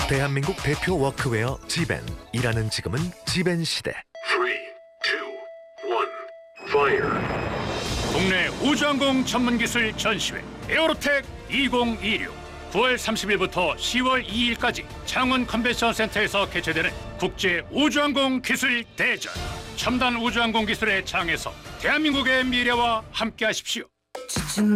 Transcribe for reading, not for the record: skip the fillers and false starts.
대한민국 대표 워크웨어 지벤. 일하는 지금은 지벤 시대. 3, 2, 1, fire. 국내 우주항공 전문기술 전시회 에어로텍 2026 9월 30일부터 10월 2일까지 창원 컨벤션센터에서 개최되는 국제 우주항공 기술 대전. 첨단 우주항공 기술의 장에서 대한민국의 미래와 함께하십시오.